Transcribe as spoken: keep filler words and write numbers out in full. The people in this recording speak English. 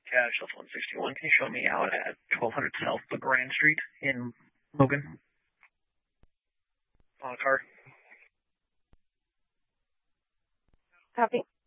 Yeah, Shelf one sixty-one. Can you show me out at twelve hundred South LeGrand Street in Logan? On a car. Copy.